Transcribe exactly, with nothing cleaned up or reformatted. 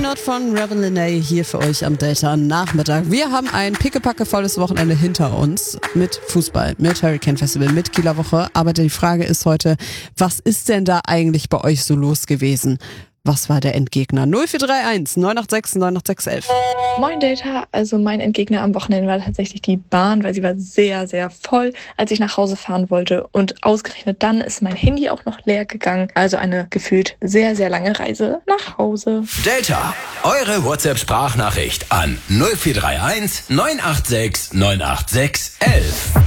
Not von Rebel Lene hier für euch am Delta-Nachmittag. Wir haben ein pickepackevolles Wochenende hinter uns mit Fußball, mit Hurricane Festival, mit Kieler Woche. Aber die Frage ist heute, was ist denn da eigentlich bei euch so los gewesen? Was war der Endgegner? null vier drei eins neun acht sechs neun acht sechs eins eins. Moin Data, also mein Endgegner am Wochenende war tatsächlich die Bahn, weil sie war sehr, sehr voll, als ich nach Hause fahren wollte. Und ausgerechnet dann ist mein Handy auch noch leer gegangen. Also eine gefühlt sehr, sehr lange Reise nach Hause. Delta, eure WhatsApp-Sprachnachricht an null vier drei eins neun acht sechs neun acht sechs eins eins.